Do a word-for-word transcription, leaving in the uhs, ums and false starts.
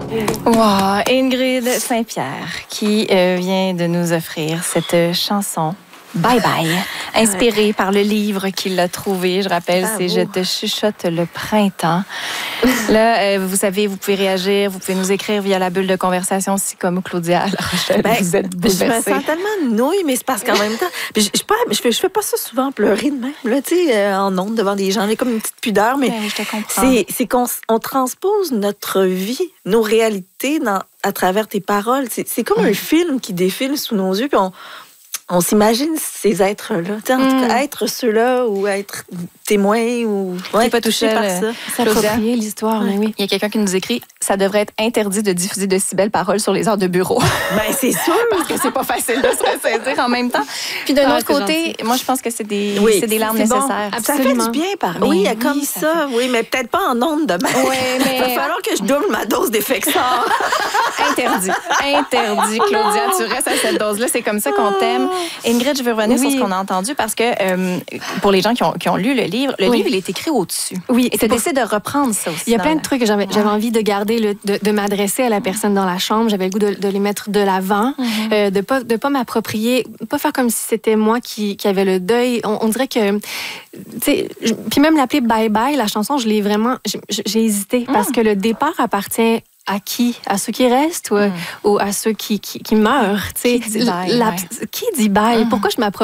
Wow, Ingrid Saint-Pierre qui euh, vient de nous offrir cette chanson. Bye Bye, inspirée ouais. par le livre qu'il a trouvé. Je rappelle, ah, c'est beau. Je te chuchote le printemps. Là, euh, vous savez, vous pouvez réagir, vous pouvez nous écrire via la bulle de conversation, si comme Claudia à La Rochelle, ben, vous êtes bouleversée. Je me sens tellement nouille, mais c'est parce qu'en même temps, je, je, je, je, fais, je fais pas ça souvent pleurer de même, là, tu sais, euh, en ondes devant des gens. J'ai comme une petite pudeur, mais ben, je te comprends. C'est, c'est qu'on on transpose notre vie, nos réalités dans, à travers tes paroles. C'est, c'est comme mmh. un film qui défile sous nos yeux, puis on On s'imagine ces êtres-là. En tout cas, mm. être ceux-là ou être témoin ou ouais, t'es pas touché par ça. S'approprier l'histoire, mais oui. Il y a quelqu'un qui nous écrit « Ça devrait être interdit de diffuser de si belles paroles sur les heures de bureau. » Ben c'est sûr! Parce que c'est pas facile de se ressaisir en même temps. Puis d'un ah, autre côté, gentil. Moi, je pense que c'est des, oui, c'est des larmes c'est nécessaires. Bon. Ça fait du bien parler. Oui, oui, comme ça. ça fait... Oui, mais peut-être pas en ondes demain. Oui, mais... Il va falloir que je double ma dose d'Effexor. Interdit. Interdit, Claudia. Tu restes à cette dose-là. C'est comme ça qu'on t'aime. Ingrid, je veux revenir oui. sur ce qu'on a entendu parce que euh, pour les gens qui ont, qui ont lu le livre, le oui. livre, il est écrit au-dessus. Oui. Et tu as décidé de reprendre ça aussi. Il y a plein de trucs que j'avais, j'avais envie de garder, le, de, de m'adresser à la personne dans la chambre. J'avais le goût de, de les mettre de l'avant, mm-hmm. euh, de pas de pas m'approprier, pas faire comme si c'était moi qui, qui avait le deuil. On, on dirait que, tu sais, puis même l'appeler Bye Bye, la chanson, je l'ai vraiment, j'ai, j'ai hésité mm. parce que le départ appartient à qui? À ceux qui restent ou, mm. ou à ceux qui, qui, qui meurent? Qui dit bye? La, ouais. Qui dit bye? Mm. Pourquoi je m'approprie